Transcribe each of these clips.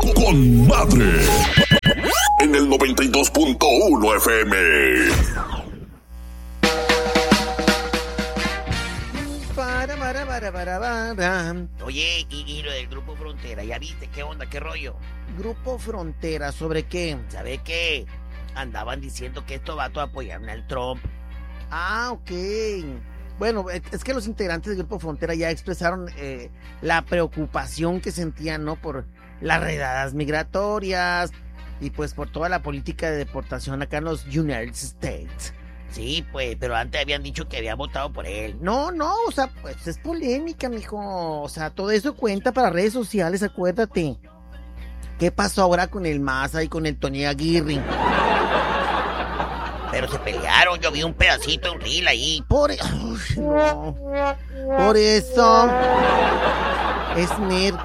con madre en el 92.1 FM. Oye, y lo del Grupo Frontera, ¿ya viste qué onda, qué rollo? Grupo Frontera, ¿sobre qué? ¿Sabe qué? Andaban diciendo que estos vatos apoyaron al Trump. Ah, ok. Bueno, es que los integrantes del Grupo Frontera ya expresaron la preocupación que sentían, ¿no? Por las redadas migratorias y pues por toda la política de deportación acá en los United States. Sí, pues, pero antes habían dicho que habían votado por él. No, o sea, pues es polémica, mijo. O sea, todo eso cuenta para redes sociales, acuérdate. ¿Qué pasó ahora con el Maza y con el Tony Aguirre? Pero se pelearon, yo vi un pedacito, un reel ahí. Por eso es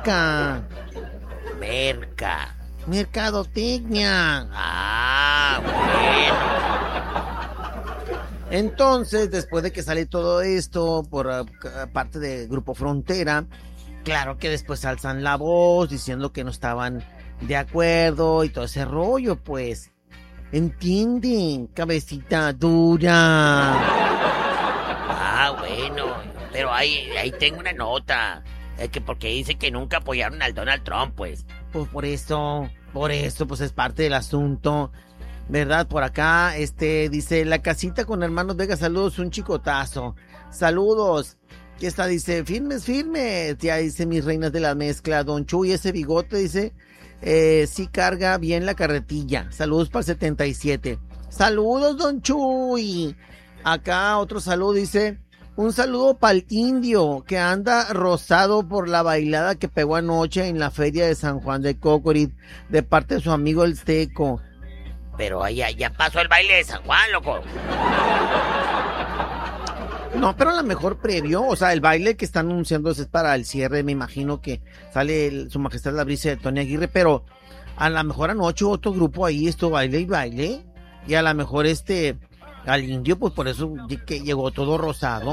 mercadotecnia. Ah, bueno. Entonces, después de que sale todo esto por parte del Grupo Frontera, claro que después alzan la voz diciendo que no estaban de acuerdo y todo ese rollo, pues. ¿Entienden? Cabecita dura. Ah, bueno, pero ahí tengo una nota. Es que porque dice que nunca apoyaron al Donald Trump, pues. Pues por eso, pues es parte del asunto. ¿Verdad? Por acá, dice, la casita con hermanos Vega, saludos, un chicotazo. Saludos. ¿Qué está? Dice, firmes. Ya dice, mis reinas de la mezcla. Don Chuy, ese bigote, dice, sí carga bien la carretilla. Saludos para el 77. Saludos, Don Chuy. Acá otro saludo, dice, un saludo para el indio que anda rosado por la bailada que pegó anoche en la feria de San Juan de Cocorit de parte de su amigo el Teco. Pero ya pasó el baile de San Juan, loco. No, pero a lo mejor previo, o sea, el baile que están anunciando es para el cierre, me imagino que sale Su Majestad la Brisa de Tony Aguirre, pero a lo mejor anoche otro grupo ahí, baile, y a lo mejor al indio, pues por eso que llegó todo rosado.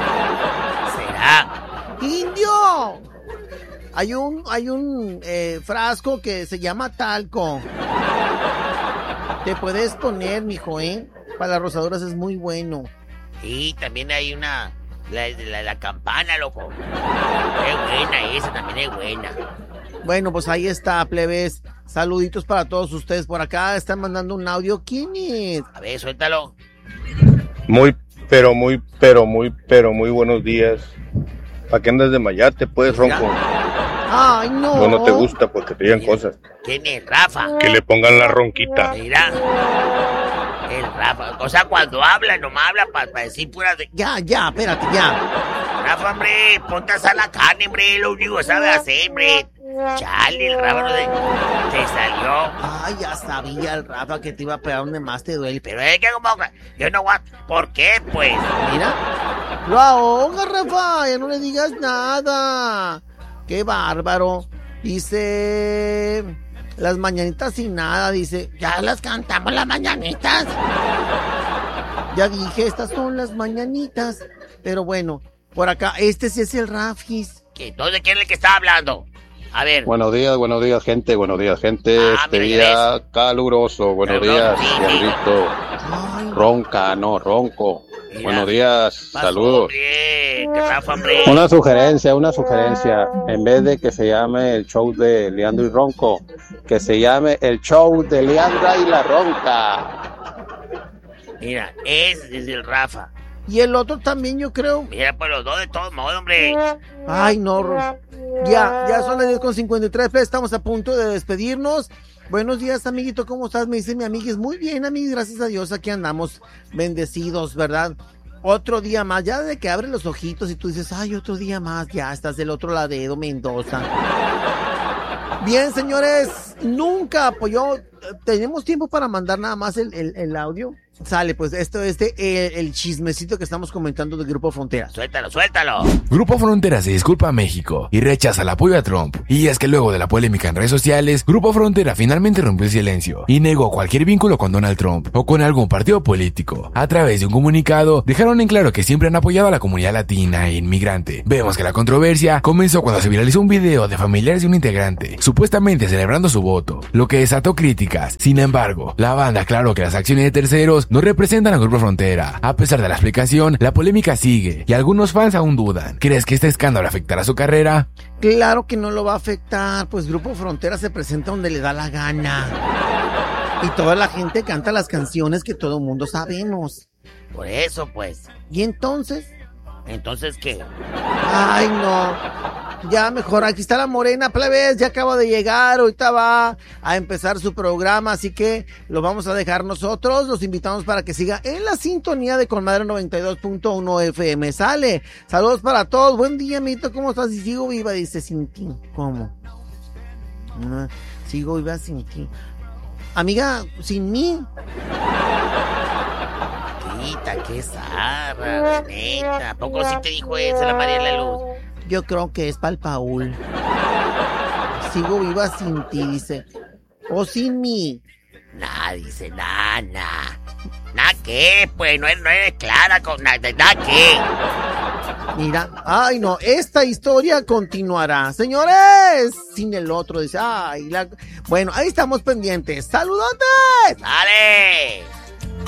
¿Será? ¡Indio! Hay un frasco que se llama talco. Te puedes poner, mijo, para las rosaduras es muy bueno. Sí, también hay la campana, loco. Es buena esa, también es buena. Bueno, pues ahí está, plebes. Saluditos para todos ustedes. Por acá están mandando un audio. ¿Quién es? A ver, suéltalo. Muy buenos días. ¿Para qué andas de mayate, pues, ronco? Ay, no. No te gusta porque te digan cosas. ¿Quién es? Rafa. Que le pongan la ronquita. Mira. El Rafa. O sea, cuando habla, nomás habla para decir puras de... Ya, espérate, ya. Rafa, hombre, ponte a asar la carne, hombre. Lo único que sabe hacer, hombre. Chale, el Rafa te salió. Ay, ya sabía el Rafa que te iba a pegar donde más te duele. Pero es que como... Yo no voy a... ¿Por qué, pues? Mira. Lo ahoga, Rafa. Ya no le digas nada. ¡Qué bárbaro! Dice, las mañanitas sin nada, dice, ya las cantamos las mañanitas. Ya dije, estas son las mañanitas. Pero bueno, por acá, sí es el Rafis. ¿Entonces quién es el que está hablando? A ver. Buenos días, gente. Día caluroso. Buenos días, Diablito. Ronca, no, ronco. Mira, buenos días, saludos. Una sugerencia. En vez de que se llame el show de Leandro y Ronco, que se llame el show de Leandra y la Ronca. Mira, ese es el Rafa. Y el otro también, yo creo. Mira, pues los dos de todos modos, hombre. Ay, no. Ya son las 10:53, estamos a punto de despedirnos. Buenos días, amiguito, ¿cómo estás? Me dice mi amiguis. Muy bien, amiguis, gracias a Dios, aquí andamos bendecidos, ¿verdad? Otro día más, ya de que abres los ojitos y tú dices, ay, otro día más, ya estás del otro lado, Mendoza. Bien, señores, nunca apoyó. ¿Tenemos tiempo para mandar nada más el audio? Sale, pues esto es el chismecito que estamos comentando del Grupo Frontera. Suéltalo. Grupo Frontera se disculpa a México y rechaza el apoyo a Trump. Y es que luego de la polémica en redes sociales, Grupo Frontera finalmente rompió el silencio y negó cualquier vínculo con Donald Trump o con algún partido político. A través de un comunicado, dejaron en claro que siempre han apoyado a la comunidad latina e inmigrante. Vemos que la controversia comenzó cuando se viralizó un video de familiares de un integrante, supuestamente celebrando su voto, lo que desató críticas. Sin embargo, la banda aclaró que las acciones de terceros no representan al Grupo Frontera. A pesar de la explicación, la polémica sigue y algunos fans aún dudan. ¿Crees que este escándalo afectará su carrera? Claro que no lo va a afectar, pues Grupo Frontera se presenta donde le da la gana. Y toda la gente canta las canciones que todo el mundo sabemos. Por eso, pues. ¿Y entonces? ¿Entonces qué? Ay, no. Ya mejor, aquí está la morena, plebes, ya acaba de llegar, ahorita va a empezar su programa, así que lo vamos a dejar nosotros, los invitamos para que siga en la sintonía de Colmadre 92.1 FM, sale, saludos para todos, buen día, amiguito, ¿cómo estás? Y sigo viva, dice, sin ti, ¿cómo? No, sigo viva sin ti. Amiga, sin mí. Qué zarra, neta. ¿A poco sí te dijo eso la María de la Luz? Yo creo que es pa'l Paul. Sigo viva sin ti, dice. O sin mí. Dice, nada. ¿Nada qué? Pues no eres clara con nada qué. Mira, ay no, esta historia continuará. Señores, sin el otro, dice, bueno, ahí estamos pendientes. ¡Saludotes! ¡Dale!